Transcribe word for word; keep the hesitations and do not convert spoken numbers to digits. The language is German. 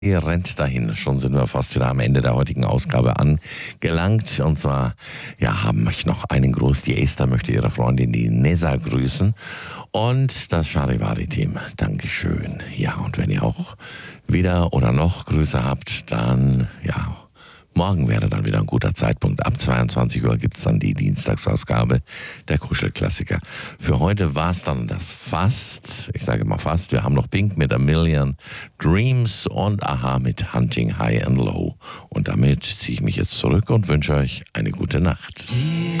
Ihr rennt dahin. Schon sind wir fast wieder am Ende der heutigen Ausgabe angelangt. Und zwar, ja, haben wir noch einen Gruß. Die Esther möchte ihre Freundin, die Nessa, grüßen. Und das Charivari-Team. Dankeschön. Ja, und wenn ihr auch wieder oder noch Grüße habt, dann, ja, morgen wäre dann wieder ein guter Zeitpunkt. Ab zweiundzwanzig Uhr gibt es dann die Dienstagsausgabe der Kuschelklassiker. Für heute war es dann das fast, ich sage mal fast, wir haben noch Pink mit A Million Dreams und Aha mit Hunting High and Low. Und damit ziehe ich mich jetzt zurück und wünsche euch eine gute Nacht.